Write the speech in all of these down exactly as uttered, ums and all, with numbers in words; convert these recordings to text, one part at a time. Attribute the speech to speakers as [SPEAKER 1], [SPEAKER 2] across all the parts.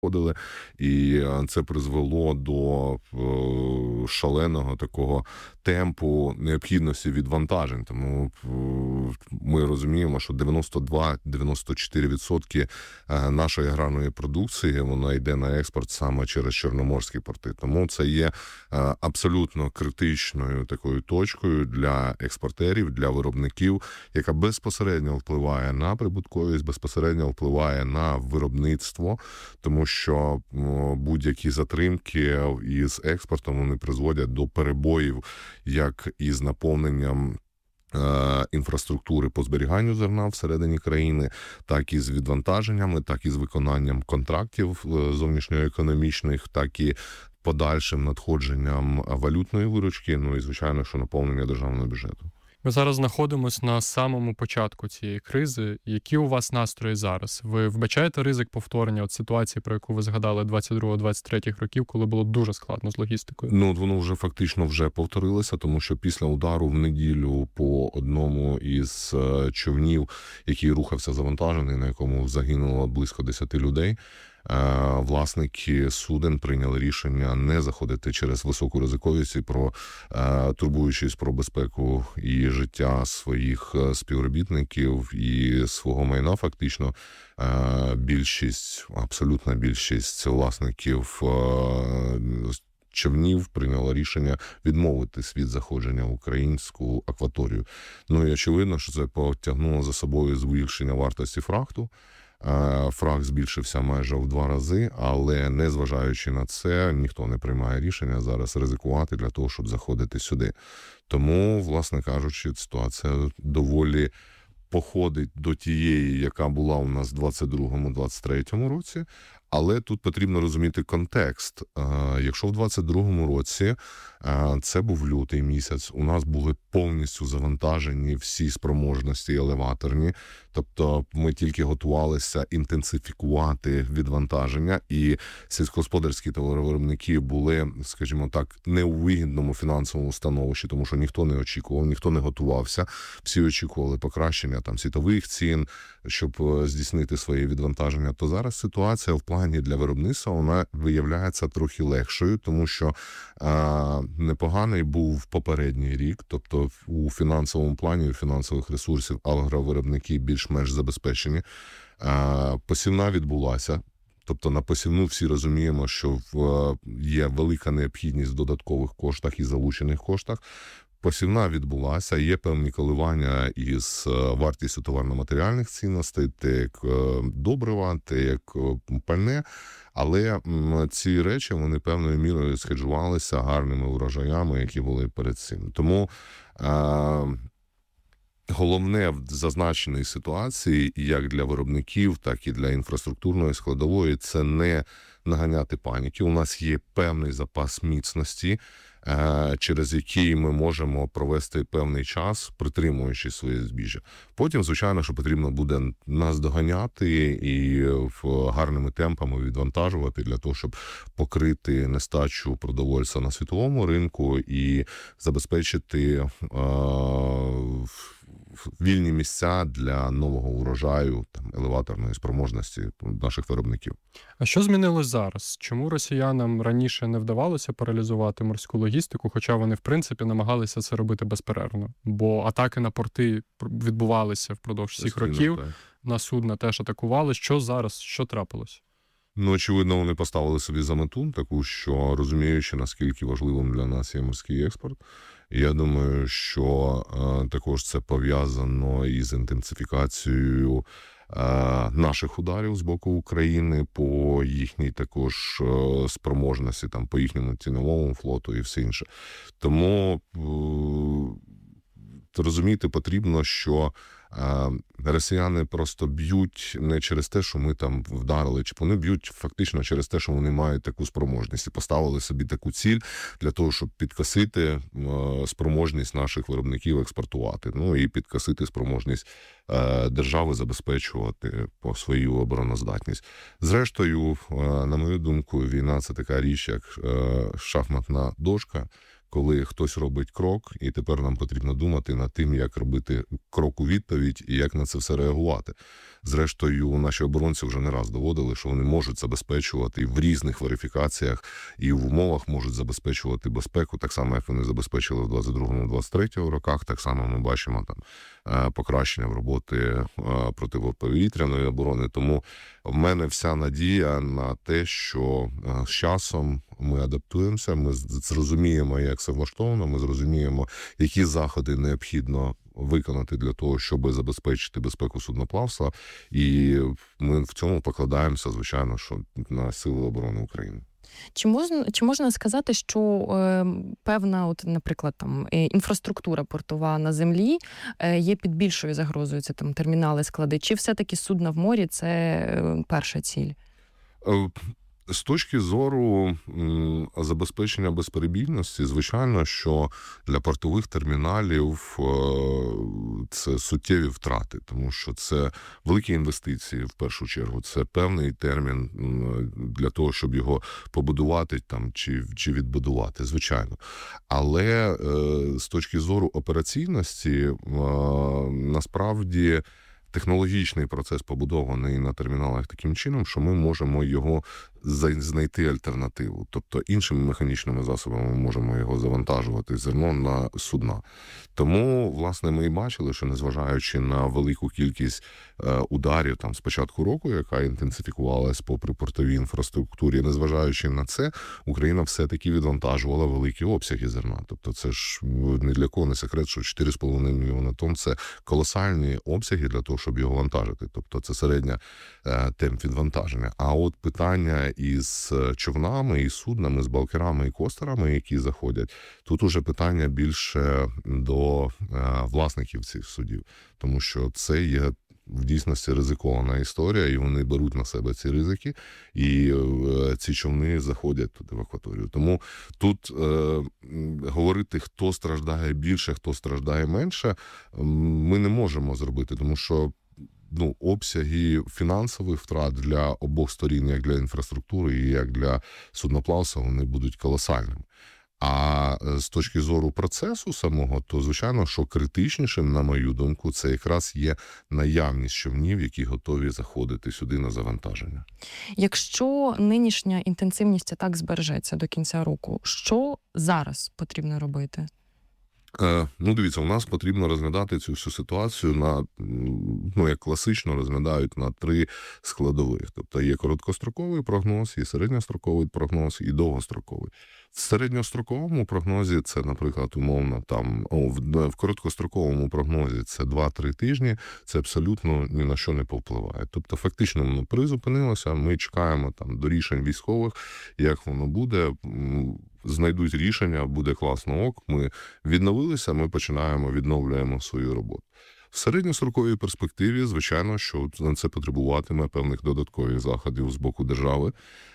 [SPEAKER 1] ходили, і це призвело до е, шаленого такого темпу необхідності відвантажень. Тому е, ми розуміємо, що дев'яносто два - дев'яносто чотири відсотки нашої аграрної продукції, вона йде на експорт саме через чорноморські порти. Тому це є е, абсолютно критичною такою точкою для експортерів, для виробників, яка безпосередньо впливає на прибутковість, безпосередньо впливає на виробництво, тому що будь-які затримки із експортом вони призводять до перебоїв як із наповненням інфраструктури по зберіганню зерна всередині країни, так і з відвантаженнями, так і з виконанням контрактів зовнішньоекономічних, так і подальшим надходженням валютної виручки, ну і, звичайно, що наповнення державного бюджету.
[SPEAKER 2] Ми зараз знаходимося на самому початку цієї кризи. Які у вас настрої зараз? Ви вбачаєте ризик повторення от ситуації, про яку ви згадали двадцять другого - двадцять третього років, коли було дуже складно з логістикою?
[SPEAKER 1] Ну, воно вже фактично вже повторилося, тому що після удару в неділю по одному із човнів, який рухався завантажений, на якому загинуло близько десяти людей, власники суден прийняли рішення не заходити через високу ризиковість і про турбуючись про безпеку і життя своїх співробітників і свого майна. Фактично більшість, абсолютна більшість власників човнів прийняло рішення відмовитись від заходження в українську акваторію. Ну і очевидно, що це потягнуло за собою збільшення вартості фрахту. Фрахт збільшився майже в два рази, але незважаючи на це, ніхто не приймає рішення зараз ризикувати для того, щоб заходити сюди. Тому, власне кажучи, ситуація доволі походить до тієї, яка була у нас в двадцять другому - двадцять третьому році, але тут потрібно розуміти контекст. Якщо в двадцять другому році це був лютий місяць, у нас були повністю завантажені всі спроможності елеваторні, тобто ми тільки готувалися інтенсифікувати відвантаження, і сільськогосподарські товаровиробники були, скажімо так, не у вигідному фінансовому становищі, тому що ніхто не очікував, ніхто не готувався, всі очікували покращення там світових цін, щоб здійснити своє відвантаження. То зараз ситуація в плані для виробництва, вона виявляється трохи легшою, тому що а, непоганий був попередній рік, тобто у фінансовому плані, у фінансових ресурсів агровиробники більш-менш забезпечені. А, посівна відбулася. Тобто на посівну всі розуміємо, що в, є велика необхідність в додаткових коштах і залучених коштах. Посівна відбулася, є певні коливання із вартістю товарно-матеріальних цінностей, те як добрива, те як пальне, але ці речі, вони певною мірою схеджувалися гарними урожаями, які були перед цим. Тому а, головне в зазначеній ситуації, як для виробників, так і для інфраструктурної складової, це не наганяти паніки. У нас є певний запас міцності, через який ми можемо провести певний час, притримуючи своє збіжжя. Потім, звичайно, що потрібно буде нас доганяти і гарними темпами відвантажувати для того, щоб покрити нестачу продовольства на світовому ринку і забезпечити вільні місця для нового урожаю, там, елеваторної спроможності наших виробників.
[SPEAKER 2] А що змінилось зараз? Чому росіянам раніше не вдавалося паралізувати морську логістику, хоча вони, в принципі, намагалися це робити безперервно? Бо атаки на порти відбувалися впродовж всіх років, так. На судна теж атакували. Що зараз? Що трапилось?
[SPEAKER 1] Ну, очевидно, вони поставили собі за мету таку, що розуміючи, наскільки важливим для нас є морський експорт, я думаю, що е, також це пов'язано із інтенсифікацією е, наших ударів з боку України по їхній також е, спроможності, там, по їхньому ціновому флоту і все інше. Тому е, розуміти потрібно, що росіяни просто б'ють не через те, що ми там вдарили, чи вони б'ють фактично через те, що вони мають таку спроможність і поставили собі таку ціль для того, щоб підкосити спроможність наших виробників експортувати, ну і підкосити спроможність держави забезпечувати по свою обороноздатність. Зрештою, на мою думку, війна – це така річ, як шахматна дошка, коли хтось робить крок, і тепер нам потрібно думати над тим, як робити крок у відповідь і як на це все реагувати. Зрештою, наші оборонці вже не раз доводили, що вони можуть забезпечувати в різних верифікаціях і в умовах можуть забезпечувати безпеку, так само, як вони забезпечили в двадцять другому - двадцять третьому роках, так само ми бачимо там покращення в роботи протиповітряної оборони. Тому в мене вся надія на те, що з часом ми адаптуємося, ми зрозуміємо, як це влаштовано, ми зрозуміємо, які заходи необхідно виконати для того, щоб забезпечити безпеку судноплавства. І ми в цьому покладаємося, звичайно, що на Сили оборони України.
[SPEAKER 3] Чи можна, чи можна сказати, що е, певна, от, наприклад, там е, інфраструктура портова на землі е, є під більшою загрозою, це там термінали, склади, чи все-таки судна в морі – це е, перша ціль?
[SPEAKER 1] З точки зору забезпечення безперебійності, звичайно, що для портових терміналів це суттєві втрати, тому що це великі інвестиції, в першу чергу. Це певний термін для того, щоб його побудувати там чи, чи відбудувати, звичайно. Але з точки зору операційності, насправді, технологічний процес побудований на терміналах таким чином, що ми можемо його знайти альтернативу. Тобто іншими механічними засобами ми можемо його завантажувати зерно на судна. Тому, власне, ми і бачили, що незважаючи на велику кількість ударів там з початку року, яка інтенсифікувалась по припортовій інфраструктурі, незважаючи на це, Україна все-таки відвантажувала великі обсяги зерна. Тобто це ж ні для кого не секрет, що чотири з половиною мільйони тонн – це колосальні обсяги для того, щоб його вантажити. Тобто це середня темп відвантаження. А от питання із човнами, із суднами, з балкерами і костерами, які заходять, тут уже питання більше до власників цих судів. Тому що це є в дійсності ризикована історія, і вони беруть на себе ці ризики, і ці човни заходять туди в акваторію. Тому тут е, говорити, хто страждає більше, хто страждає менше, ми не можемо зробити, тому що ну, обсяги фінансових втрат для обох сторін, як для інфраструктури і як для судноплавства, вони будуть колосальними. А з точки зору процесу самого, то, звичайно, що критичнішим, на мою думку, це якраз є наявність човнів, які готові заходити сюди на завантаження.
[SPEAKER 3] Якщо нинішня інтенсивність так збережеться до кінця року, що зараз потрібно робити?
[SPEAKER 1] Е, ну, дивіться, у нас потрібно розглядати цю всю ситуацію на, ну, як класично розглядають, на три складових. Тобто є короткостроковий прогноз, є середньостроковий прогноз і довгостроковий. В середньостроковому прогнозі це, наприклад, умовно, там, о, в, в короткостроковому прогнозі це два-три тижні, це абсолютно ні на що не повпливає. Тобто, фактично, воно призупинилося, ми чекаємо там до рішень військових, як воно буде, знайдуть рішення, буде класно ок, ми відновилися, ми починаємо, відновлюємо свою роботу. В середньостроковій перспективі, звичайно, що це потребуватиме певних додаткових заходів з боку держави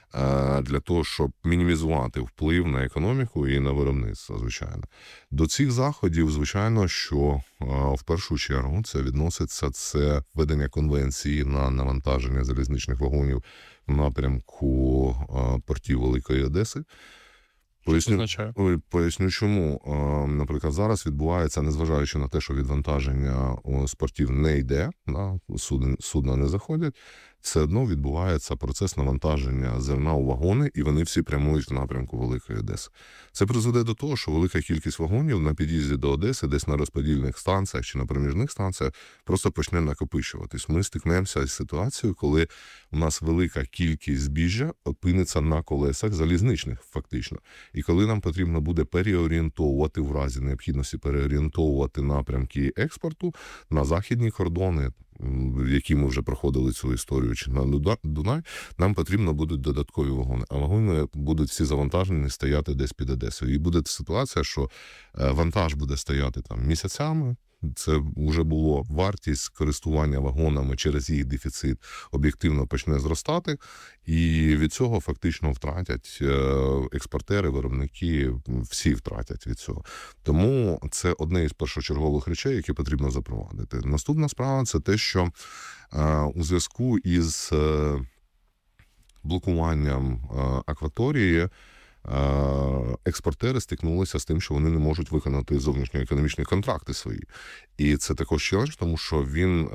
[SPEAKER 1] для того, щоб мінімізувати вплив на економіку і на виробництво, звичайно. До цих заходів, звичайно, що в першу чергу це відноситься це введення конвенції на навантаження залізничних вагонів в напрямку портів Великої Одеси. Поясню, поясню, чому. Наприклад, зараз відбувається, незважаючи на те, що відвантаження з портів не йде, судна, судна не заходять, все одно відбувається процес навантаження зерна у вагони, і вони всі прямують в напрямку Великої Одеси. Це призведе до того, що велика кількість вагонів на під'їзді до Одеси, десь на розподільних станціях чи на проміжних станціях, просто почне накопичуватись. Ми стикнемося з ситуацією, коли у нас велика кількість збіжжя опиниться на колесах залізничних, фактично. І коли нам потрібно буде переорієнтовувати, в разі необхідності переорієнтовувати напрямки експорту на західні кордони, які ми вже проходили цю історію, чи на Дунай, нам потрібно будуть додаткові вагони. А вагони будуть всі завантажені стояти десь під Одесою. І буде ситуація, що вантаж буде стояти там місяцями. Це вже було вартість користування вагонами через їх дефіцит об'єктивно почне зростати, і від цього фактично втратять експортери, виробники, всі втратять від цього. Тому це одне із першочергових речей, які потрібно запровадити. Наступна справа – це те, що у зв'язку із блокуванням акваторії експортери стикнулися з тим, що вони не можуть виконати зовнішньоекономічні контракти свої. І це також челендж, тому що він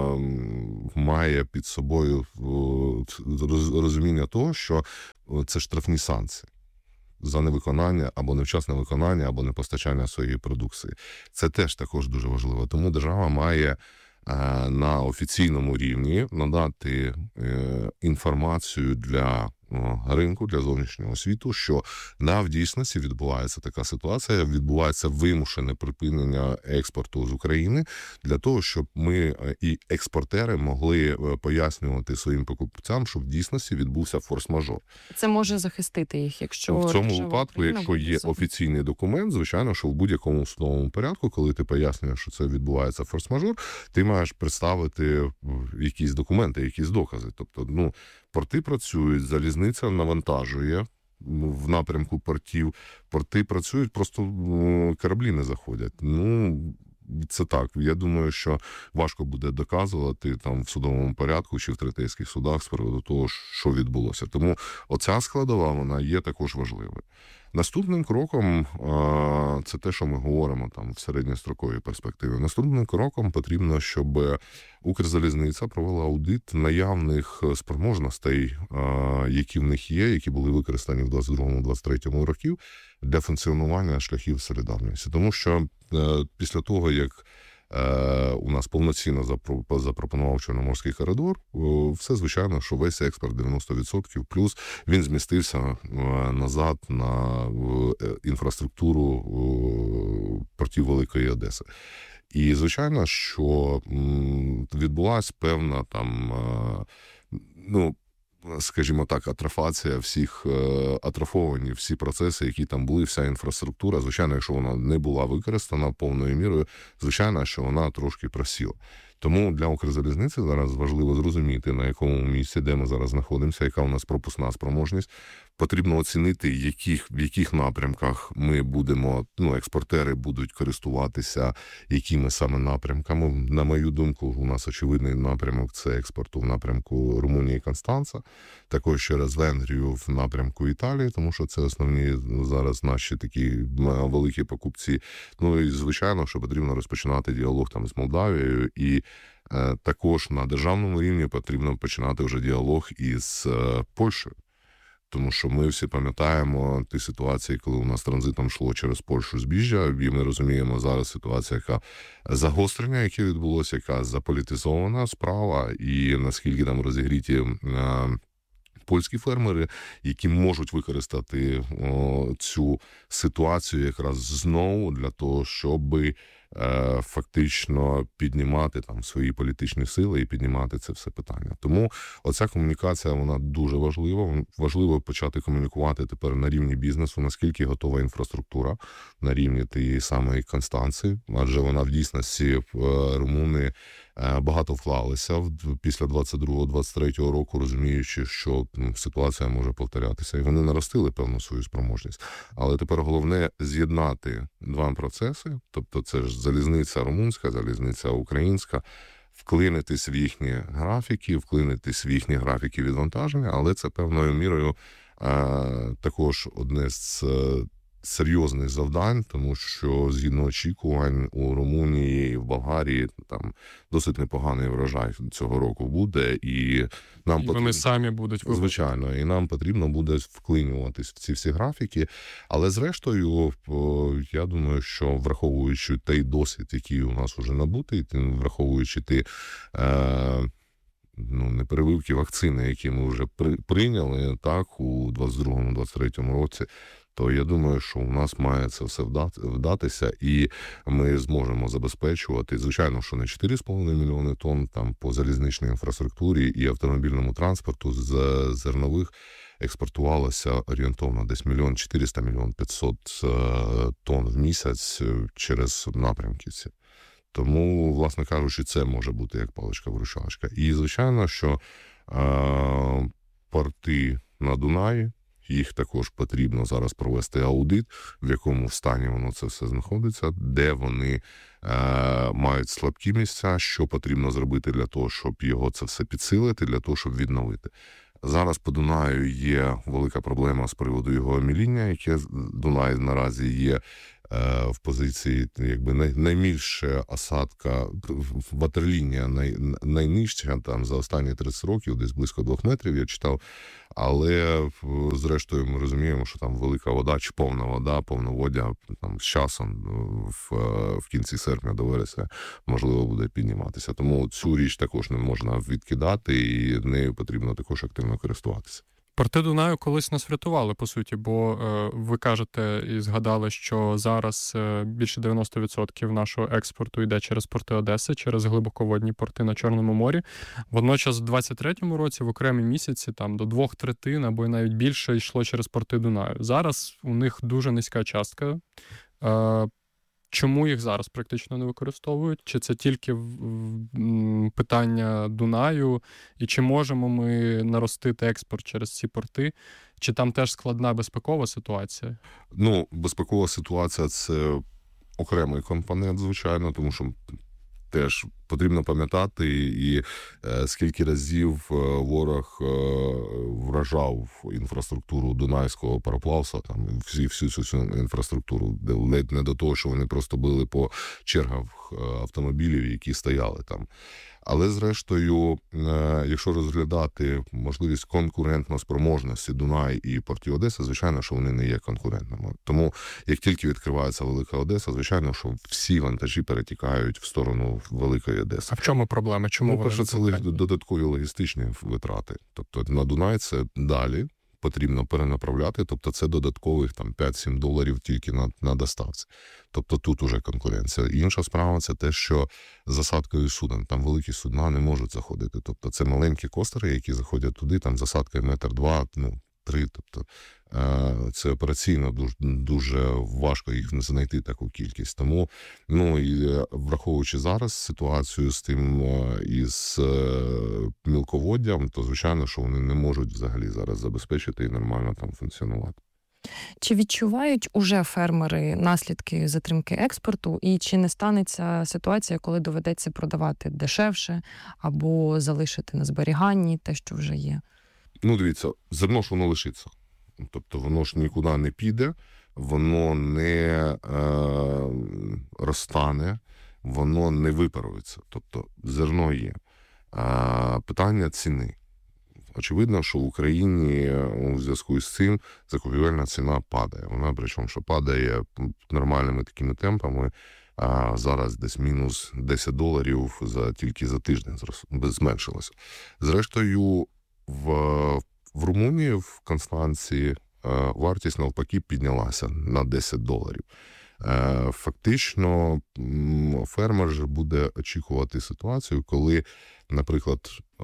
[SPEAKER 1] має під собою розуміння того, що це штрафні санкції за невиконання або невчасне виконання, або непостачання своєї продукції. Це теж також дуже важливо. Тому держава має на офіційному рівні надати інформацію для ринку, для зовнішнього світу, що на в дійсності відбувається така ситуація, відбувається вимушене припинення експорту з України для того, щоб ми і експортери могли пояснювати своїм покупцям, що в дійсності відбувся форс-мажор.
[SPEAKER 3] Це може захистити їх, якщо
[SPEAKER 1] в цьому випадку, якщо є офіційний документ, звичайно, що в будь-якому судовому порядку, коли ти пояснюєш, що це відбувається форс-мажор, ти маєш представити якісь документи, якісь докази. Тобто, ну, порти працюють, залізниця навантажує в напрямку портів, порти працюють, просто кораблі не заходять. Ну, це так. Я думаю, що важко буде доказувати там в судовому порядку чи в третейських судах з приводу того, що відбулося. Тому оця складова, вона є також важливою. Наступним кроком, це те, що ми говоримо там в середньостроковій перспективі. Наступним кроком потрібно, щоб Укрзалізниця провела аудит наявних спроможностей, які в них є, які були використані в двадцять другому - двадцять третьому років для функціонування шляхів солідарності. Тому що після того, як у нас повноцінно запропонував Чорноморський коридор, все звичайно, що весь експорт дев'яносто відсотків плюс він змістився назад на інфраструктуру портів Великої Одеси. І, звичайно, що відбулася певна там, ну, скажімо так, атрофація всіх, атрофовані всі процеси, які там були, вся інфраструктура. Звичайно, якщо вона не була використана повною мірою, звичайно, що вона трошки просіла. Тому для Укрзалізниці зараз важливо зрозуміти, на якому місці, де ми зараз знаходимося, яка у нас пропускна спроможність. Потрібно оцінити, яких, в яких напрямках ми будемо, ну, експортери будуть користуватися, якими саме напрямками. На мою думку, у нас очевидний напрямок – це експорту в напрямку Румунії і Констанца, також через Венгрію в напрямку Італії, тому що це основні зараз наші такі великі покупці. Ну і, звичайно, що потрібно розпочинати діалог там з Молдавією, і е, також на державному рівні потрібно починати вже діалог із е, Польщею. Тому що ми всі пам'ятаємо ті ситуації, коли у нас транзитом йшло через Польщу збіжжя, і ми розуміємо зараз ситуація, яка загострення, яке відбулося, яка заполітизована справа, і наскільки там розігріті польські фермери, які можуть використати о, цю ситуацію якраз знову для того, щоб е, фактично піднімати там свої політичні сили і піднімати це все питання. Тому оця комунікація, вона дуже важлива. Важливо почати комунікувати тепер на рівні бізнесу, наскільки готова інфраструктура на рівні тієї самої Констанції, адже вона в дійсності в румуни багато вклалися після двадцять другого - двадцять третього року, розуміючи, що ситуація може повторятися. І вони наростили певну свою спроможність. Але тепер головне з'єднати два процеси, тобто це ж залізниця румунська, залізниця українська, вклинитись в їхні графіки, вклинитись в їхні графіки відвантаження, але це певною мірою а, також одне з серйозних завдань, тому що згідно очікувань у Румунії і в Болгарії там досить непоганий врожай цього року буде, і нам
[SPEAKER 2] і
[SPEAKER 1] потрібно,
[SPEAKER 2] вони самі будуть вибити.
[SPEAKER 1] Звичайно, і нам потрібно буде вклинюватись в ці всі графіки, але зрештою, я думаю, що враховуючи той досвід, який у нас вже набутий, враховуючи ті е, ну, не перевивки вакцини, які ми вже при, прийняли так у двадцять другому - двадцять третьому році, то я думаю, що у нас має це все вдатися, і ми зможемо забезпечувати, звичайно, що не чотири з половиною мільйони тонн там по залізничній інфраструктурі і автомобільному транспорту з зернових експортувалося орієнтовно десь мільйон чотириста - мільйон п'ятсот тонн в місяць через напрямки ці. Тому, власне кажучи, це може бути як паличка-виручалочка. І, звичайно, що е- порти на Дунаї, їх також потрібно зараз провести аудит, в якому стані воно це все знаходиться, де вони е, мають слабкі місця, що потрібно зробити для того, щоб його це все підсилити, для того, щоб відновити. Зараз по Дунаю є велика проблема з приводу його оміління, яке Дунай наразі є в позиції, якби найбільша осадка, ватерлінія най, найнижча, там за останні тридцять років, десь близько двох метрів, я читав, але зрештою ми розуміємо, що там велика вода, чи повна вода, повноводдя там з часом в, в кінці серпня до вересня можливо буде підніматися. Тому цю річ також не можна відкидати і нею потрібно також активно користуватися.
[SPEAKER 2] Порти Дунаю колись нас врятували, по суті, бо е, ви кажете і згадали, що зараз е, більше дев'яносто відсотків нашого експорту йде через порти Одеси, через глибоководні порти на Чорному морі. Водночас, в двадцять третьому році, в окремі місяці, там до двох третин або навіть більше йшло через порти Дунаю. Зараз у них дуже низька частка. Е, Чому їх зараз практично не використовують? Чи це тільки питання Дунаю? І чи можемо ми наростити експорт через ці порти? Чи там теж складна безпекова ситуація?
[SPEAKER 1] Ну, безпекова ситуація – це окремий компонент, звичайно, тому що теж потрібно пам'ятати, і е, скільки разів е, ворог е, вражав інфраструктуру Дунайського пароплавства, там всі, всю цю інфраструктуру, де ледь не до того, що вони просто били по чергах е, автомобілів, які стояли там. Але, зрештою, якщо розглядати можливість конкурентно-спроможності Дунай і портів Одеси, звичайно, що вони не є конкурентними. Тому, як тільки відкривається Велика Одеса, звичайно, що всі вантажі перетікають в сторону Великої Одеси.
[SPEAKER 2] А в чому проблема? Чому
[SPEAKER 1] ну, перше, це додаткові логістичні витрати. Тобто на Дунай це далі потрібно перенаправляти, тобто це додаткових там п'ять-сім доларів тільки на, на доставці. Тобто тут уже конкуренція. Інша справа – це те, що засадкою суден, там великі судна не можуть заходити. Тобто це маленькі костери, які заходять туди, там засадка метр-два, ну, три. Тобто це операційно дуже, дуже важко їх знайти таку кількість. Тому, ну, і враховуючи зараз ситуацію з тим, із мілководдям, то, звичайно, що вони не можуть взагалі зараз забезпечити і нормально там функціонувати.
[SPEAKER 3] Чи відчувають уже фермери наслідки затримки експорту, і чи не станеться ситуація, коли доведеться продавати дешевше або залишити на зберіганні те, що вже є?
[SPEAKER 1] Ну, дивіться, зерно ж воно лишиться. Тобто воно ж нікуди не піде, воно не е, розтане, воно не випарується. Тобто зерно є. Е, питання ціни. Очевидно, що в Україні у зв'язку з цим закупівельна ціна падає. Вона, причому, що падає нормальними такими темпами, а зараз десь мінус десять доларів за, тільки за тиждень зменшилося. Зрештою, в, в Румунії, в Констанції, вартість навпаки піднялася на десять доларів. Фактично, фермер же буде очікувати ситуацію, коли, наприклад,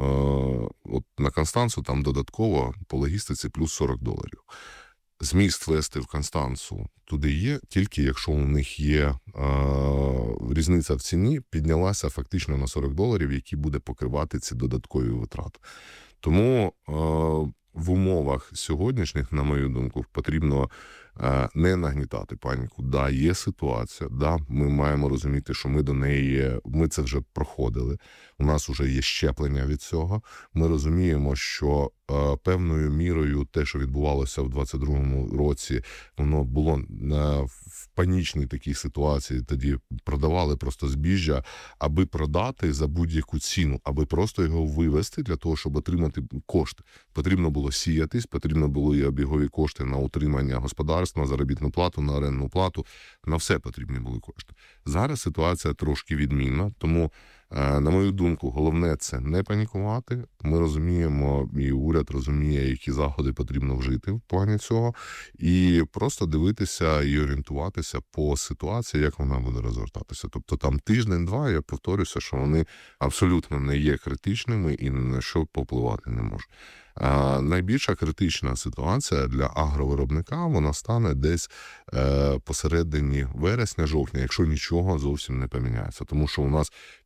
[SPEAKER 1] от на Констанцію там додатково по логістиці плюс сорок доларів. Зміст вести в Констанцію туди є, тільки якщо у них є е, різниця в ціні, піднялася фактично на сорок доларів, які буде покривати ці додаткові витрати. Тому е, в умовах сьогоднішніх, на мою думку, потрібно е, не нагнітати паніку. Да, є ситуація, да, ми маємо розуміти, що ми до неї, ми це вже проходили, у нас вже є щеплення від цього. Ми розуміємо, що е, певною мірою те, що відбувалося в двадцять другому році, воно було е, в панічній такій ситуації, тоді продавали просто збіжжя, аби продати за будь-яку ціну, аби просто його вивести для того, щоб отримати кошти. Потрібно було сіятись, потрібно було і обігові кошти на утримання господарства, на заробітну плату, на орендну плату, на все потрібні були кошти. Зараз ситуація трошки відмінна, тому, на мою думку, головне – це не панікувати. Ми розуміємо, і уряд розуміє, які заходи потрібно вжити в плані цього, і просто дивитися і орієнтуватися по ситуації, як вона буде розвертатися. Тобто там тиждень-два, я повторюся, що вони абсолютно не є критичними і ні на що попливати не можуть. А найбільша критична ситуація для агровиробника, вона стане десь е, посередині вересня-жовтня, якщо нічого зовсім не поміняється. Тому що у нас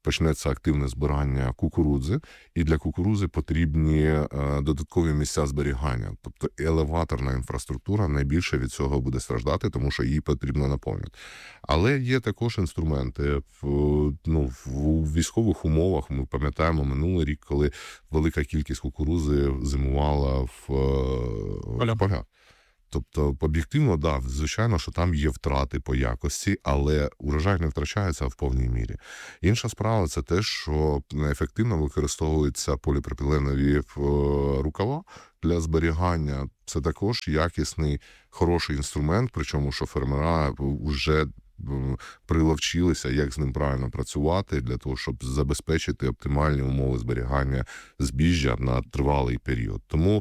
[SPEAKER 1] почнеться активне збирання кукурудзи, і для кукурудзи потрібні додаткові місця зберігання. Тобто елеваторна інфраструктура найбільше від цього буде страждати, тому що її потрібно наповнювати. Але є також інструменти. Ну, в військових умовах ми пам'ятаємо минулий рік, коли велика кількість кукурудзи зимувала в, в полях. Тобто, об'єктивно, да, звичайно, що там є втрати по якості, але урожай не втрачається в повній мірі. Інша справа – це те, що ефективно використовуються поліпропіленові рукава для зберігання. Це також якісний, хороший інструмент, причому, що фермера вже приловчилися, як з ним правильно працювати, для того, щоб забезпечити оптимальні умови зберігання збіжжя на тривалий період. Тому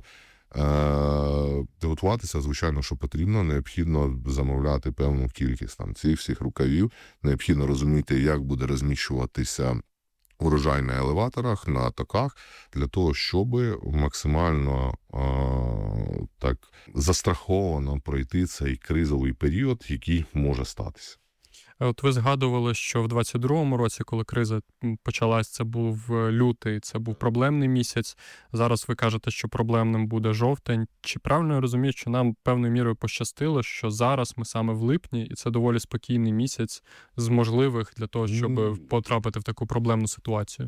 [SPEAKER 1] готуватися, звичайно, що потрібно, необхідно замовляти певну кількість там цих всіх рукавів, необхідно розуміти, як буде розміщуватися урожай на елеваторах, на токах, для того, щоб максимально а, так застраховано пройти цей кризовий період, який може статися.
[SPEAKER 2] От ви згадували, що в двадцять другому році, коли криза почалась, це був лютий, це був проблемний місяць. Зараз ви кажете, що проблемним буде жовтень. Чи правильно я розумію, що нам певною мірою пощастило, що зараз ми саме в липні, і це доволі спокійний місяць з можливих для того, щоб потрапити в таку проблемну ситуацію?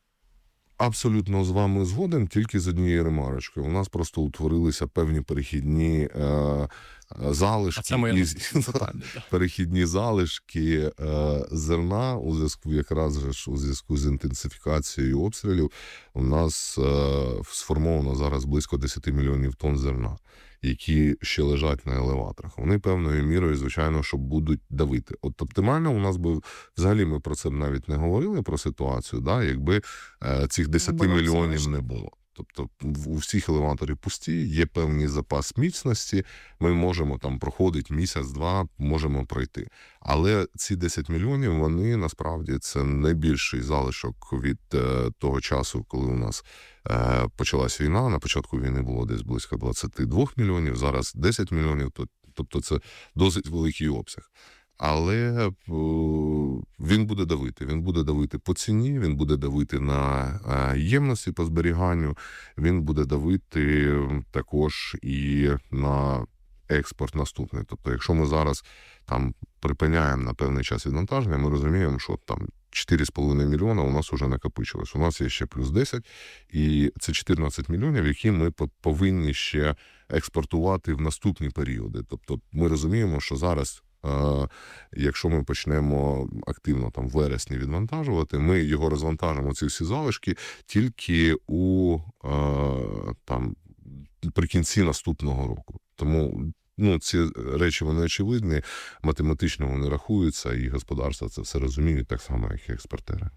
[SPEAKER 1] Абсолютно з вами згоден, тільки з однією ремарочкою. У нас просто утворилися певні перехідні е, залишки,
[SPEAKER 2] це моє
[SPEAKER 1] із, перехідні залишки е, зерна у зв'язку якраз же у зв'язку з інтенсифікацією обстрілів. У нас е, сформовано зараз близько десять мільйонів тонн зерна, які ще лежать на елеваторах. Вони певною мірою, звичайно, що будуть давити. От оптимально у нас би, взагалі ми про це навіть не говорили, про ситуацію, да, якби е, цих десять мільйонів не було. Тобто у всіх елеваторі пусті, є певний запас міцності, ми можемо там проходити місяць-два, можемо пройти. Але ці десять мільйонів, вони насправді це найбільший залишок від е, того часу, коли у нас е, почалась війна. На початку війни було десь близько двадцять два мільйонів, зараз десять мільйонів, тобто це досить великий обсяг. Але він буде давити. Він буде давити по ціні, він буде давити на ємності по зберіганню, він буде давити також і на експорт наступний. Тобто, якщо ми зараз там припиняємо на певний час відвантаження, ми розуміємо, що там чотири з половиною мільйона у нас вже накопичилось. У нас є ще плюс десять, і це чотирнадцять мільйонів, які ми повинні ще експортувати в наступні періоди. Тобто, ми розуміємо, що зараз якщо ми почнемо активно там в вересні відвантажувати, ми його розвантажимо, ці всі залишки, тільки у там при кінці наступного року. Тому ну, ці речі, вони очевидні, математично вони рахуються, і господарство це все розуміє, так само, як і експортери.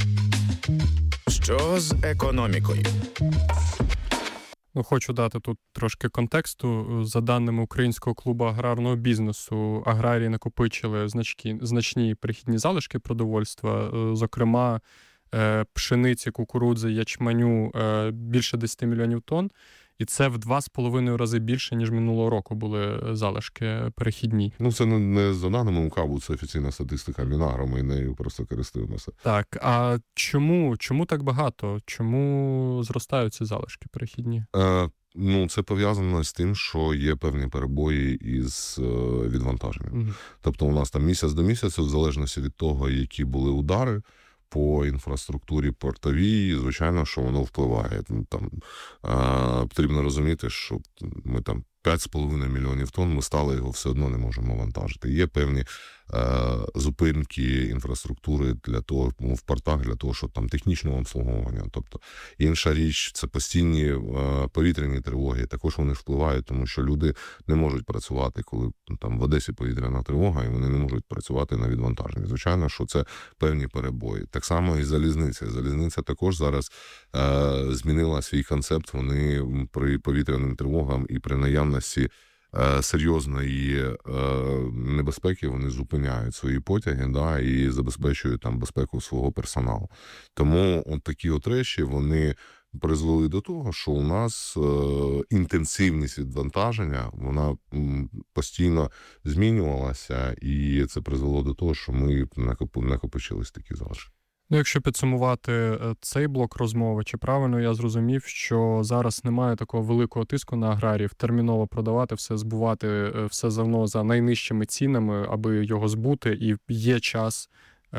[SPEAKER 4] Що з економікою?
[SPEAKER 2] Ну, хочу дати тут трошки контексту. За даними Українського клубу аграрного бізнесу, аграрії накопичили значні, значні перехідні залишки продовольства, зокрема, пшениці, кукурудзи, ячменю більше десять мільйонів тонн. І це в два з половиною рази більше, ніж минулого року були залишки перехідні.
[SPEAKER 1] Ну, це не за даними УКАБу, це офіційна статистика Мінагро, ми нею просто користуємося.
[SPEAKER 2] Так, а чому, чому так багато? Чому зростають ці залишки перехідні?
[SPEAKER 1] Е, ну, це пов'язано з тим, що є певні перебої із е, відвантаженням. Угу. Тобто у нас там місяць до місяця, в залежності від того, які були удари по інфраструктурі портовій, звичайно, що воно впливає. Там е, потрібно розуміти, що ми там п'ять з половиною мільйонів тонн, ми стали його все одно не можемо вантажити. Є певні е, зупинки інфраструктури для того, ну, в портах, для того, щоб там технічного обслуговування. Тобто інша річ, це постійні е, повітряні тривоги, також вони впливають, тому що люди не можуть працювати, коли там в Одесі повітряна тривога, і вони не можуть працювати на відвантаженні. Звичайно, що це певні перебої. Так само і залізниця. Залізниця також зараз е, змінила свій концепт. Вони при повітряним тривогам і при наявності серйозної небезпеки вони зупиняють свої потяги, да, і забезпечують там безпеку свого персоналу. Тому от такі от речі, вони призвели до того, що у нас інтенсивність відвантаження, вона постійно змінювалася, і це призвело до того, що ми накопичились такі залишки.
[SPEAKER 2] Ну, якщо підсумувати цей блок розмови, чи правильно я зрозумів, що зараз немає такого великого тиску на аграріїв, терміново продавати все, збувати все зерно за найнижчими цінами, аби його збути, і є час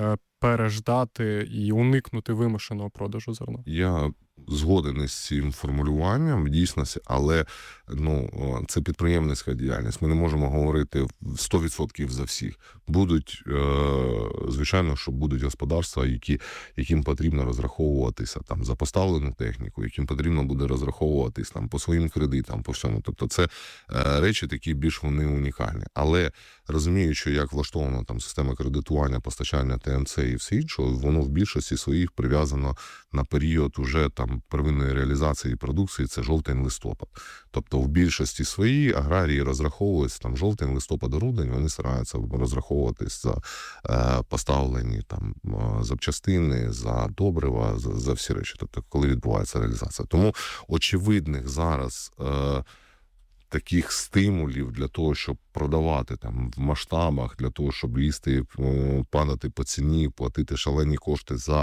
[SPEAKER 2] переждати і уникнути вимушеного продажу зерна?
[SPEAKER 1] Я згоден із цим формулюванням в дійсності, але ну, це підприємницька діяльність. Ми не можемо говорити сто відсотків за всіх. Будуть, звичайно, що будуть господарства, які, яким потрібно розраховуватися там, за поставлену техніку, яким потрібно буде розраховуватись там, по своїм кредитам, по всьому. Тобто це речі такі більш вони унікальні. Але розуміючи, як влаштована там система кредитування, постачання Т М Це і все інше, воно в більшості своїх прив'язано на період уже там первинної реалізації продукції, це жовтень-листопад. Тобто в більшості своїй аграрії розраховуються там жовтень, листопад, грудень, вони стараються розраховуватись за е, поставлені там запчастини, за добрива, за, за всі речі, тобто коли відбувається реалізація. Тому очевидних зараз е, таких стимулів для того, щоб продавати там в масштабах, для того, щоб лізти, падати по ціні, платити шалені кошти за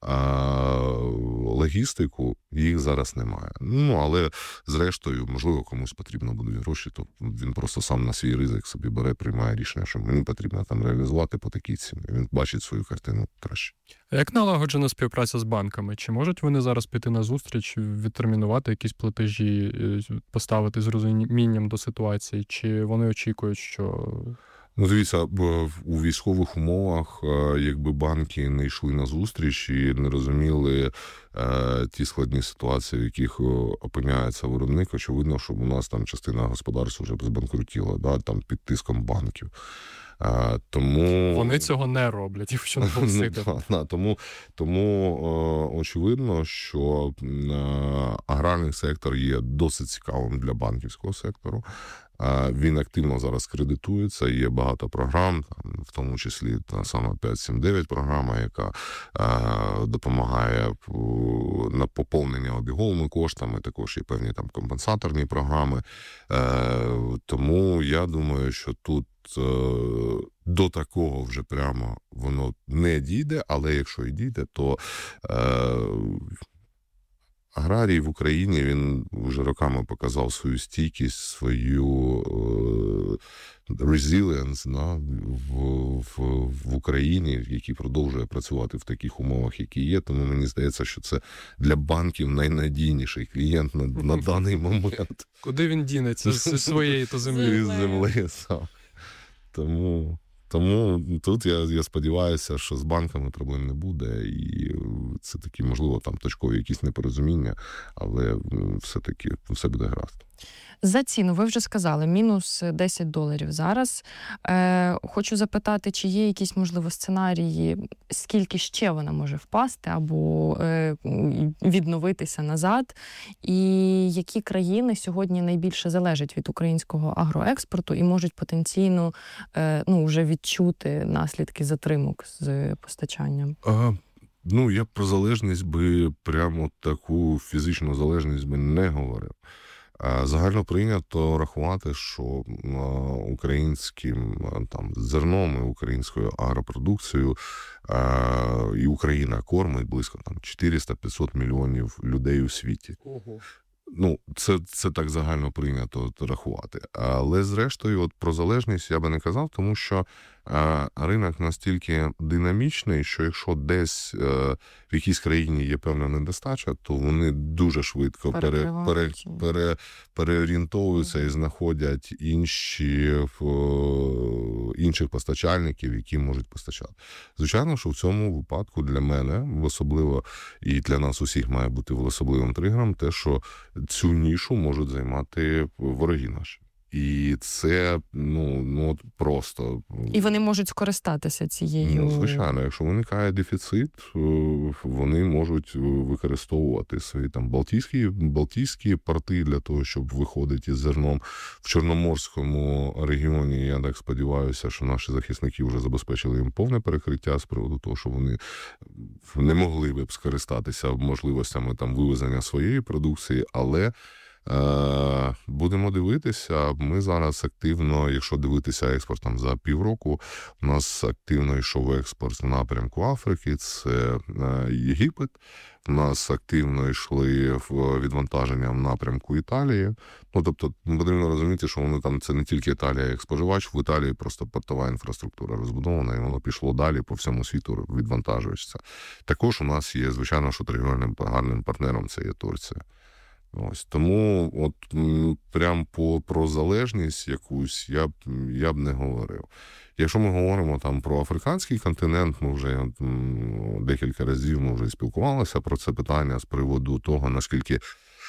[SPEAKER 1] а, логістику, їх зараз немає. Ну, але зрештою, можливо, комусь потрібно будуть гроші, то він просто сам на свій ризик собі бере, приймає рішення, що мені потрібно там реалізувати по такій ціні. Він бачить свою картину краще.
[SPEAKER 2] А як налагоджена співпраця з банками? Чи можуть вони зараз піти на зустріч, відтермінувати якісь платежі, поставити з розумінням до ситуації? Чи вони очікують, що...
[SPEAKER 1] Ну, дивіться, у військових умовах, якби банки не йшли на зустріч і не розуміли е, ті складні ситуації, в яких опиняється виробник, очевидно, що у нас там частина господарства вже збанкрутіла, да, там під тиском банків. А, тому...
[SPEAKER 2] Вони цього не роблять, якщо не просити.
[SPEAKER 1] ну, тому, тому о, очевидно, що е, аграрний сектор є досить цікавим для банківського сектору. А, він активно зараз кредитується, є багато програм, там, в тому числі та сама п'ять сім дев'ять програма, яка е, допомагає на поповнення обіговими коштами, також є певні там компенсаторні програми. Е, тому я думаю, що тут до такого вже прямо воно не дійде, але якщо і дійде, то е, аграрій в Україні, він вже роками показав свою стійкість, свою е, resilience, да, в, в, в Україні, який продовжує працювати в таких умовах, які є. Тому мені здається, що це для банків найнадійніший клієнт на, на даний момент.
[SPEAKER 2] Куди він дінеться з своєї то землі?
[SPEAKER 1] З землі, сам. Тому, тому тут я, я сподіваюся, що з банками проблем не буде, і це такі, можливо, там точкові якісь непорозуміння, але все-таки все буде гаразд.
[SPEAKER 3] За ціну, ви вже сказали, мінус десять доларів зараз. Е, хочу запитати, чи є якісь, можливо, сценарії, скільки ще вона може впасти або е, відновитися назад, і які країни сьогодні найбільше залежать від українського агроекспорту і можуть потенційно е, ну, вже відчути наслідки затримок з постачанням?
[SPEAKER 1] А, ну, я про залежність би прямо таку фізичну залежність би не говорив. Загально прийнято рахувати, що українським там зерном і українською агропродукцією і Україна кормить близько там чотириста-п'ятсот мільйонів людей у світі.
[SPEAKER 2] Ого.
[SPEAKER 1] Ну, це, це так загально прийнято рахувати. Але зрештою, от про залежність я би не казав, тому що е, ринок настільки динамічний, що якщо десь е, в якійсь країні є певна недостача, то вони дуже швидко пере, пере, пере, переорієнтовуються і знаходять інші, в, інших постачальників, які можуть постачати. Звичайно, що в цьому випадку для мене, особливо і для нас усіх має бути особливим тригером, те, що цю нішу можуть займати вороги наші. І це, ну, ну от просто...
[SPEAKER 3] І вони можуть скористатися цією...
[SPEAKER 1] Ну, звичайно, якщо виникає дефіцит, вони можуть використовувати свої там балтійські, балтійські порти для того, щоб виходити із зерном. В Чорноморському регіоні, я так сподіваюся, що наші захисники вже забезпечили їм повне перекриття з приводу того, що вони не могли б скористатися можливостями там вивезення своєї продукції, але Будемо дивитися. Ми зараз активно, якщо дивитися експорт там за півроку, у нас активно йшов експорт в напрямку Африки, це Єгипет. У нас активно йшли в відвантаження в напрямку Італії. Ну, тобто, потрібно розуміти, що вони там, це не тільки Італія як споживач, в Італії просто портова інфраструктура розбудована, і воно пішло далі по всьому світу відвантажується. Також у нас є, звичайно, що торгівельним гарним партнером це є Турція. Ось, тому от прям по, про залежність якусь я б, я б не говорив. Якщо ми говоримо там про африканський континент, ми вже м, декілька разів ми вже спілкувалися про це питання з приводу того, наскільки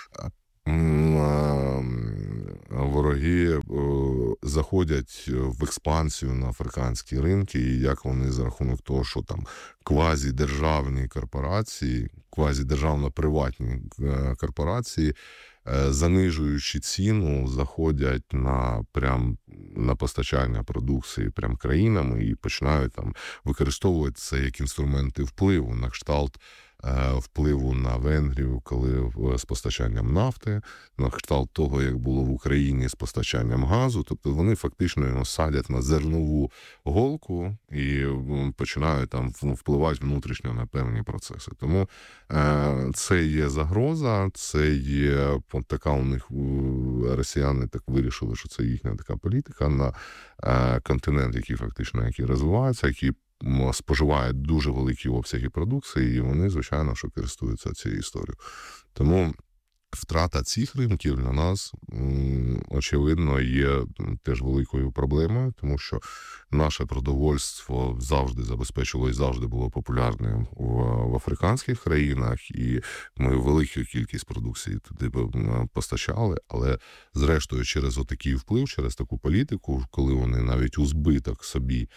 [SPEAKER 1] вороги заходять в експансію на африканські ринки, і як вони за рахунок того, що там квазідержавні корпорації, квазідержавно-приватні корпорації, занижуючи ціну, заходять на прям на постачання продукції прям країнами і починають там використовувати це як інструменти впливу на кшталт впливу на Венгрію, коли з постачанням нафти, на кшталт того, як було в Україні з постачанням газу. Тобто вони фактично його садять на зернову голку і починають там впливати внутрішньо на певні процеси. Тому це є загроза, це є така у них, росіяни так вирішили, що це їхня така політика на континент, який фактично який розвивається, який споживають дуже великі обсяги продукції, і вони, звичайно, що користуються цією історією. Тому втрата цих ринків для нас, очевидно, є теж великою проблемою, тому що наше продовольство завжди забезпечило і завжди було популярним в, в африканських країнах, і ми велику кількість продукції туди постачали, але зрештою через отакий вплив, через таку політику, коли вони навіть у збиток собі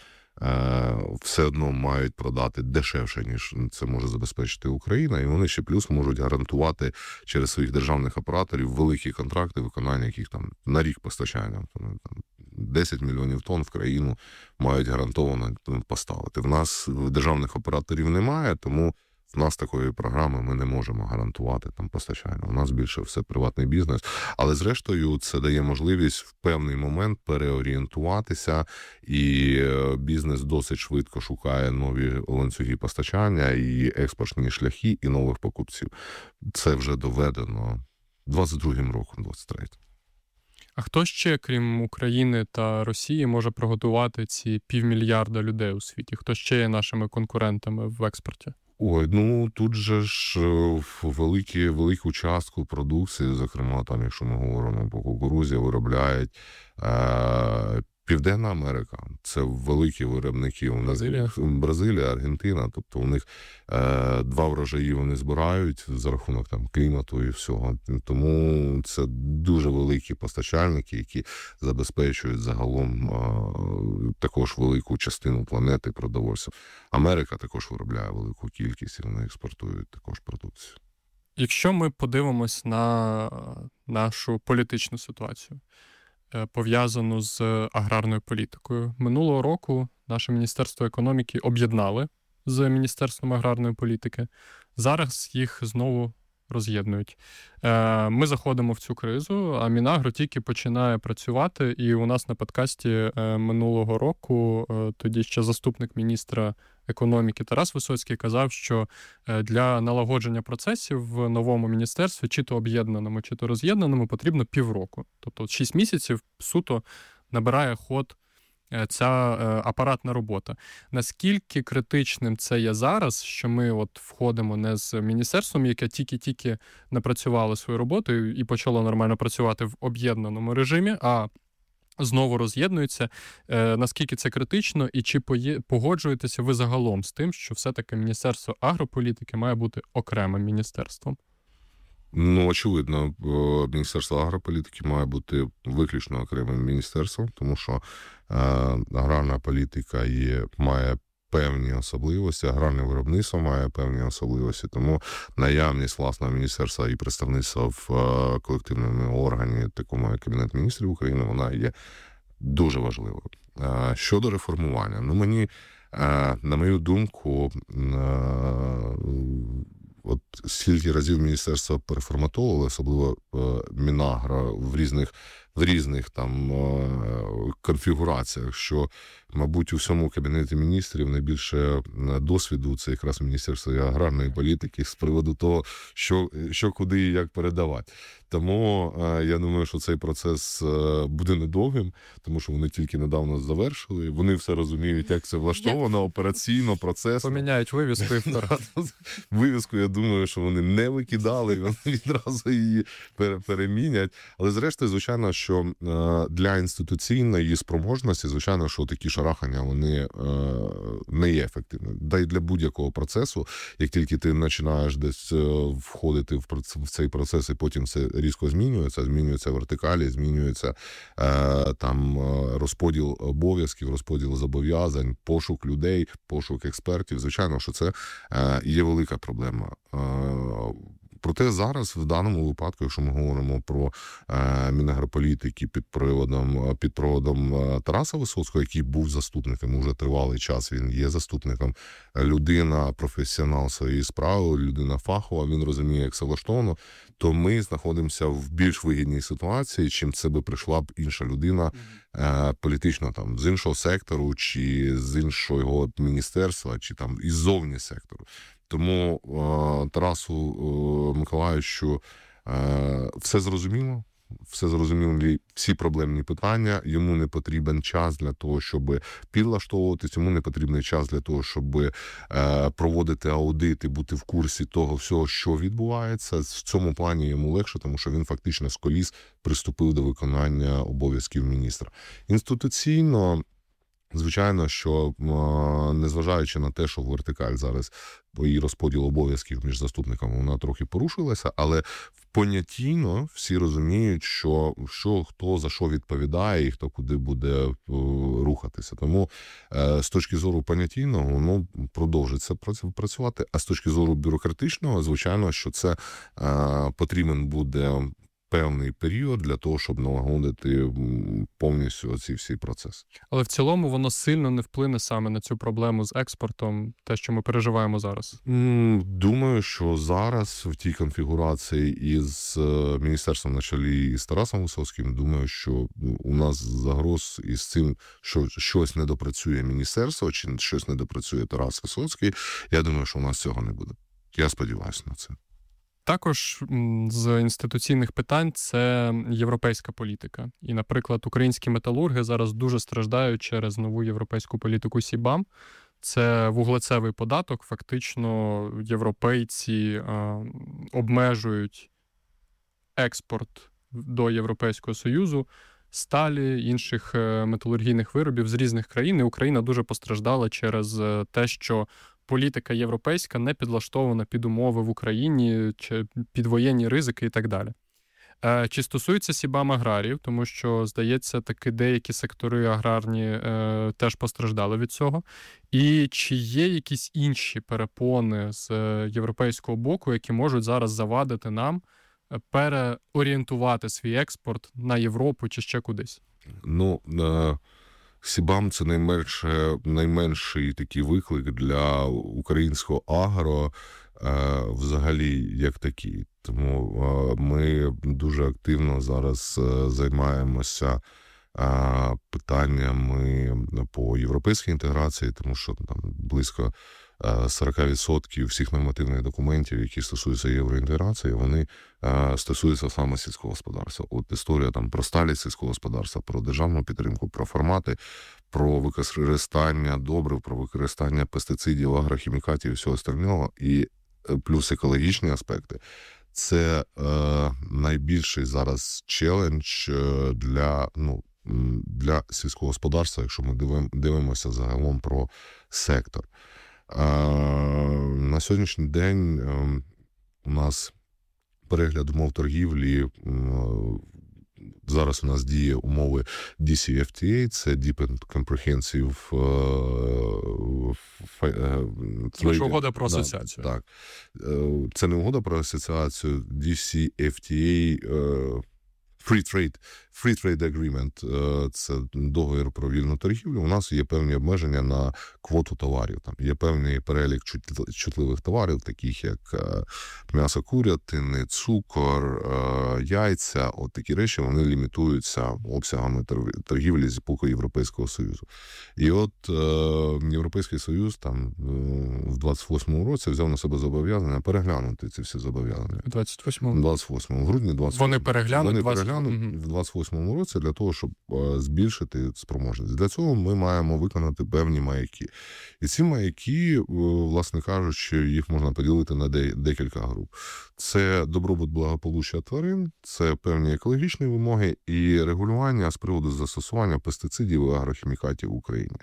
[SPEAKER 1] все одно мають продати дешевше, ніж це може забезпечити Україна, і вони ще плюс можуть гарантувати через своїх державних операторів великі контракти, виконання яких там на рік постачання. Там, десять мільйонів тонн в країну мають гарантовано поставити. В нас державних операторів немає, тому в нас такої програми ми не можемо гарантувати там постачання. У нас більше все приватний бізнес. Але зрештою це дає можливість в певний момент переорієнтуватися, і бізнес досить швидко шукає нові ланцюги постачання, і експортні шляхи, і нових покупців. Це вже доведено двадцять другим роком, двадцять третім.
[SPEAKER 2] А хто ще, крім України та Росії, може прогодувати ці півмільярда людей у світі? Хто ще є нашими конкурентами в експорті?
[SPEAKER 1] Ой, ну тут же ж великі, велику частку продукції, зокрема, там, якщо ми говоримо по кукурузі, виробляють е- Південна Америка. Це великі виробники. У нас
[SPEAKER 2] Бразилія,
[SPEAKER 1] Бразилія, Аргентина. Тобто у них е- два врожаї вони збирають за рахунок там клімату і всього. Тому це дуже великі постачальники, які забезпечують загалом е- також велику частину планети продовольства. Америка також виробляє велику кількість і вони експортують також продукцію.
[SPEAKER 2] Якщо ми подивимось на нашу політичну ситуацію, пов'язану з аграрною політикою. Минулого року наше Міністерство економіки об'єднали з Міністерством аграрної політики. Зараз їх знову роз'єднують. Ми заходимо в цю кризу, а Мінагро тільки починає працювати, і у нас на подкасті минулого року тоді ще заступник міністра економіки Тарас Висоцький казав, що для налагодження процесів в новому міністерстві, чи то об'єднаному, чи то роз'єднаному, потрібно півроку. Тобто шість місяців суто набирає ход ця апаратна робота. Наскільки критичним це є зараз, що ми от входимо не з міністерством, яке тільки-тільки напрацювало свою роботу і почало нормально працювати в об'єднаному режимі, а знову роз'єднуються. Наскільки це критично і чи погоджуєтеся ви загалом з тим, що все-таки Міністерство агрополітики має бути окремим міністерством?
[SPEAKER 1] Ну, очевидно, Міністерство агрополітики має бути виключно окремим міністерством, тому що е, аграрна політика є, має певні особливості, аграрне виробництво має певні особливості, тому наявність власного міністерства і представництва в е, колективному органі, такому як Кабінет міністрів України, вона є дуже важливою. Е, щодо реформування, ну мені, е, на мою думку, е, от стільки разів міністерство переформатовували, особливо Мінагра в різних в різних там конфігураціях, що, мабуть, у всьому Кабінеті міністрів найбільше досвіду це якраз Міністерство аграрної політики з приводу того, що, що куди і як передавати. Тому я думаю, що цей процес буде недовгим, тому що вони тільки недавно завершили, вони все розуміють, як це влаштовано, операційно, процесно.
[SPEAKER 2] Поміняють вивіску і вторгнуть.
[SPEAKER 1] Вивіску, я думаю, що вони не викидали, вони відразу її перемінять. Але зрештою, звичайно, що для інституційної спроможності, звичайно, що такі шарахання, вони не є ефективними. Да й для будь-якого процесу, як тільки ти починаєш десь входити в цей процес, і потім це різко змінюється, змінюється вертикалі, змінюється там розподіл обов'язків, розподіл зобов'язань, пошук людей, пошук експертів. Звичайно, що це є велика проблема. Проте зараз, в даному випадку, якщо ми говоримо про е, мінагрополітики під проводом, під проводом Тараса Висоцького, який був заступником уже тривалий час, він є заступником, людина, професіонал своєї справи, людина фахова, він розуміє, як це влаштовано, то ми знаходимося в більш вигідній ситуації, чим це би прийшла б інша людина е, політично там з іншого сектору, чи з іншого міністерства, чи там іззовні сектору. Тому е, Тарасу е, Миколайовичу е, все зрозуміло, все зрозумілі всі проблемні питання, йому не потрібен час для того, щоб підлаштовуватись, йому не потрібен час для того, щоб е, проводити аудит і бути в курсі того всього, що відбувається. В цьому плані йому легше, тому що він фактично з коліс приступив до виконання обов'язків міністра. Інституційно, звичайно, що незважаючи на те, що вертикаль зараз по її розподіл обов'язків між заступниками, вона трохи порушилася, але понятійно всі розуміють, що, що хто за що відповідає і хто куди буде рухатися. Тому з точки зору понятійного, ну, продовжиться працювати, а з точки зору бюрократичного, звичайно, що це потрібен буде певний період для того, щоб налагодити повністю ці всі процеси.
[SPEAKER 2] Але в цілому воно сильно не вплине саме на цю проблему з експортом, те, що ми переживаємо зараз?
[SPEAKER 1] Думаю, що зараз в тій конфігурації із міністерством на чолі і з Тарасом Висоцьким, думаю, що у нас загроз із цим, що щось не допрацює міністерство, чи щось не допрацює Тарас Висоцький, я думаю, що у нас цього не буде. Я сподіваюся на це.
[SPEAKER 2] Також з інституційних питань це європейська політика. І, наприклад, українські металурги зараз дуже страждають через нову європейську політику СІБАМ. Це вуглецевий податок. Фактично європейці а, обмежують експорт до Європейського Союзу сталі, інших металургійних виробів з різних країн. І Україна дуже постраждала через те, що політика європейська не підлаштована під умови в Україні, чи під воєнні ризики і так далі. Чи стосується СІБАМ аграріїв, тому що, здається, таки деякі сектори аграрні е, теж постраждали від цього. І чи є якісь інші перепони з європейського боку, які можуть зараз завадити нам переорієнтувати свій експорт на Європу чи ще кудись?
[SPEAKER 1] Ну, е... СІБАМ – це найменше, найменший такий виклик для українського агро е, взагалі як такий. Тому е, ми дуже активно зараз е, займаємося е, питаннями по європейській інтеграції, тому що там близько сорок відсотків всіх нормативних документів, які стосуються євроінтеграції, вони е, стосуються саме сільського господарства. От історія там про сталі сільського господарства, про державну підтримку, про формати, про використання добрив, про використання пестицидів, агрохімікатів і всього остального, і плюс екологічні аспекти. Це е, найбільший зараз челендж для, ну, для сільського господарства, якщо ми дивим, дивимося загалом про сектор. На сьогоднішній день у нас перегляд умов торгівлі, зараз у нас діє умови ді сі еф ті ей, це Deep and Comprehensive
[SPEAKER 2] Це ж угода про асоціацію.
[SPEAKER 1] Так, це не угода про асоціацію, ді сі еф ті ей Free Trade, Free Trade Agreement – це договір про вільну торгівлю. У нас є певні обмеження на квоту товарів. Там є певний перелік чутливих товарів, таких як м'ясо курятини, цукор, яйця. От такі речі, вони лімітуються обсягами торгівлі з боку Європейського Союзу. І от Європейський Союз там в двадцять восьмому році взяв на себе зобов'язання переглянути ці всі зобов'язання.
[SPEAKER 2] двадцять восьмому?
[SPEAKER 1] двадцять восьмому, в грудні двадцять восьмого.
[SPEAKER 2] Вони переглянуть,
[SPEAKER 1] Вони
[SPEAKER 2] двадцять...
[SPEAKER 1] переглянуть
[SPEAKER 2] угу.
[SPEAKER 1] в двадцять восьмому році для того, щоб збільшити спроможність. Для цього ми маємо виконати певні маяки. І ці маяки, власне кажучи, їх можна поділити на декілька груп. Це добробут благополуччя тварин, це певні екологічні вимоги і регулювання з приводу застосування пестицидів і агрохімікатів в Україні.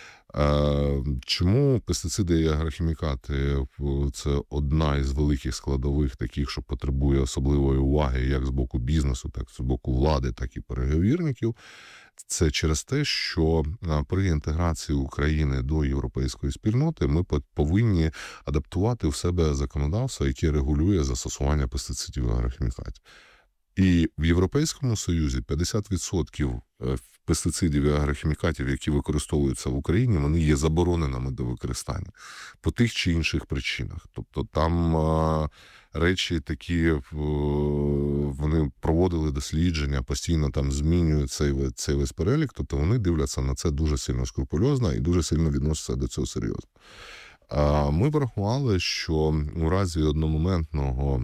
[SPEAKER 1] Чому пестициди і агрохімікати – це одна із великих складових таких, що потребує особливої уваги як з боку бізнесу, так і з боку влади, так і переговірників? Це через те, що при інтеграції України до європейської спільноти ми повинні адаптувати в себе законодавство, яке регулює застосування пестицидів і агрохімікатів. І в Європейському Союзі п'ятдесят відсотків пестицидів і агрохімікатів, які використовуються в Україні, вони є забороненими до використання по тих чи інших причинах. Тобто там а, речі такі, вони проводили дослідження, постійно там змінюють цей, цей весь перелік, тобто вони дивляться на це дуже сильно скрупульозно і дуже сильно відносяться до цього серйозно. А ми порахували, що у разі одномоментного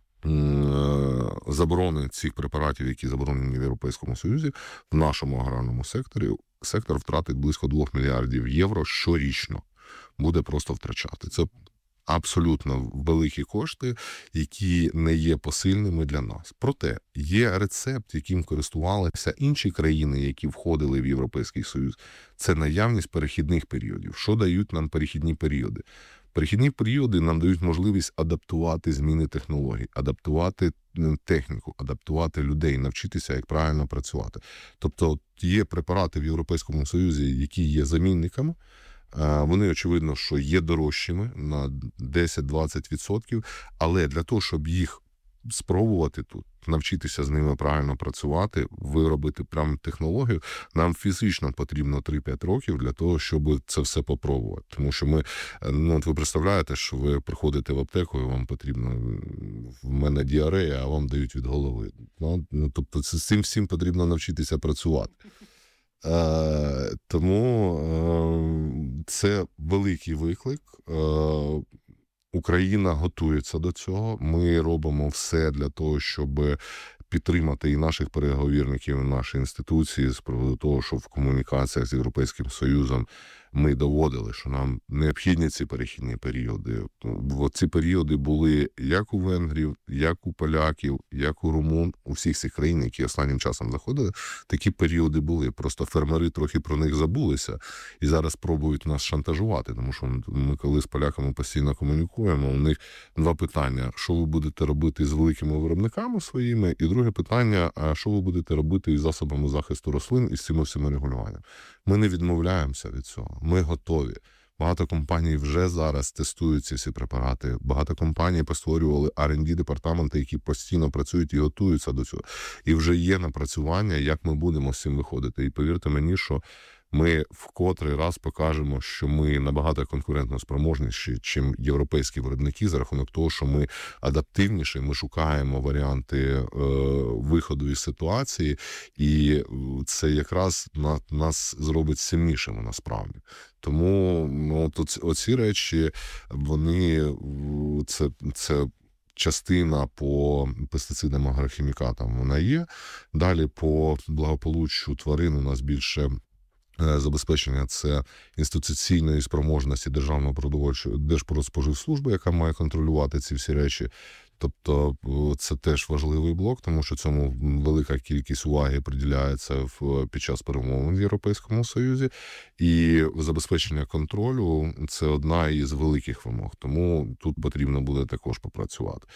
[SPEAKER 1] заборони цих препаратів, які заборонені в Європейському Союзі, в нашому аграрному секторі сектор втратить близько двох мільярдів євро щорічно. Буде просто втрачати. Це абсолютно великі кошти, які не є посильними для нас. Проте є рецепт, яким користувалися інші країни, які входили в Європейський Союз. Це наявність перехідних періодів. Що дають нам перехідні періоди? Перехідні періоди нам дають можливість адаптувати зміни технологій, адаптувати техніку, адаптувати людей, навчитися, як правильно працювати. Тобто є препарати в Європейському Союзі, які є замінниками. Вони, очевидно, що є дорожчими на десять-двадцять відсотків, але для того, щоб їх спробувати тут, навчитися з ними правильно працювати, виробити прямо технологію, нам фізично потрібно три-п'ять років для того, щоб це все попробувати. Тому що ми, ну, от ви представляєте, що ви приходите в аптеку і вам потрібно, в мене діарея, а вам дають від голови. Ну, тобто з цим всім потрібно навчитися працювати. Е, тому е, це великий виклик. Е, Україна готується до цього. Ми робимо все для того, щоб підтримати і наших переговірників, і наші інституції з приводу того, щоб в комунікаціях з Європейським Союзом ми доводили, що нам необхідні ці перехідні періоди. Бо ці періоди були як у венгрів, як у поляків, як у румун, у всіх цих країн, які останнім часом заходили, такі періоди були. Просто фермери трохи про них забулися і зараз пробують нас шантажувати, тому що ми коли з поляками постійно комунікуємо, у них два питання: що ви будете робити з великими виробниками своїми, і друге питання, а що ви будете робити із засобами захисту рослин і з цими всіма регулюваннями. Ми не відмовляємося від цього. Ми готові. Багато компаній вже зараз тестують ці всі препарати. Багато компаній постворювали ар енд ді департаменти, які постійно працюють і готуються до цього. І вже є напрацювання, як ми будемо з цим виходити. І повірте мені, що ми в котрий раз покажемо, що ми набагато конкурентно спроможніші, чим європейські виробники, за рахунок того, що ми адаптивніші, ми шукаємо варіанти е, виходу із ситуації, і це якраз на, нас зробить сильнішими насправді. Тому ну, от, оці речі, вони, це, це частина по пестицидам, агрохімікатам вона є. Далі по благополуччю тварин у нас більше забезпечення – це інституційної спроможності Державного продовольчого Держпродспоживслужби, яка має контролювати ці всі речі. Тобто це теж важливий блок, тому що цьому велика кількість уваги приділяється в, під час перемовин в Європейському Союзі. І забезпечення контролю – це одна із великих вимог. Тому тут потрібно буде також попрацювати.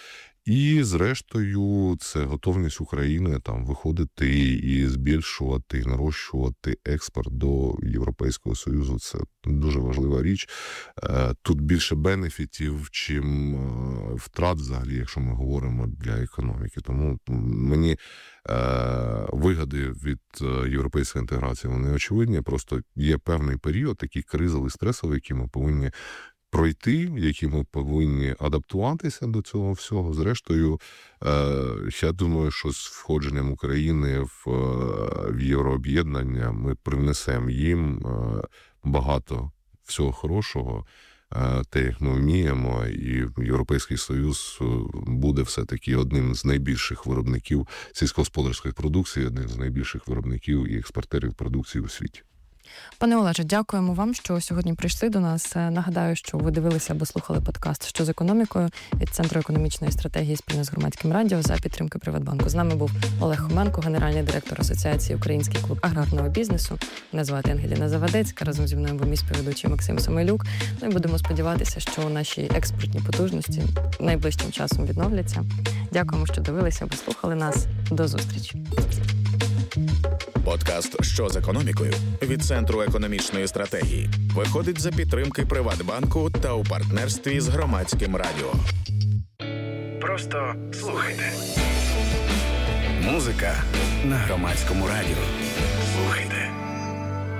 [SPEAKER 1] І, зрештою, це готовність України там виходити і збільшувати, і нарощувати експорт до Європейського Союзу. Це дуже важлива річ. Тут більше бенефітів, чим втрат взагалі, якщо ми говоримо для економіки. Тому мені вигоди від європейської інтеграції, вони очевидні. Просто є певний період, такий кризовий, стресовий, який ми повинні пройти, які ми повинні адаптуватися до цього всього. Зрештою, я думаю, що з входженням України в, в єврооб'єднання ми привнесемо їм багато всього хорошого, те, як ми вміємо, і Європейський Союз буде все-таки одним з найбільших виробників сільськогосподарської продукції, одним з найбільших виробників і експортерів продукції у світі.
[SPEAKER 3] Пане Олеже, дякуємо вам, що сьогодні прийшли до нас. Нагадаю, що ви дивилися або слухали подкаст «Що з економікою» від Центру економічної стратегії спільно з Громадським радіо за підтримки Приватбанку. З нами був Олег Хоменко, генеральний директор Асоціації «Український клуб аграрного бізнесу». Мене звати Ангеліна Завадецька, разом зі мною був мій співведучий Максим Самойлюк. Ну і будемо сподіватися, що наші експортні потужності найближчим часом відновляться. Дякуємо, що дивилися або слухали нас. До зустрічі.
[SPEAKER 4] Подкаст «Що з економікою» від Центру економічної стратегії виходить за підтримки Приватбанку та у партнерстві з Громадським радіо. Просто слухайте. Музика на Громадському радіо. Слухайте.